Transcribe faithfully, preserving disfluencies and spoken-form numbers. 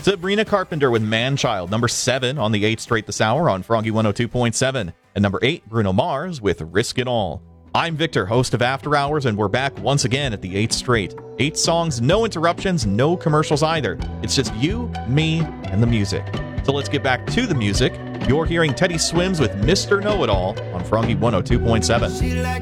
Sabrina Carpenter with Man-Child, number seven on the eighth straight this hour on Froggy one oh two point seven. And number eight, Bruno Mars with Risk It All. I'm Victor, host of After Hours, and we're back once again at the eighth straight. Eight songs, no interruptions, no commercials either. It's just you, me, and the music. So let's get back to the music. You're hearing Teddy Swims with Mister Know-It-All on Froggy one oh two point seven. She like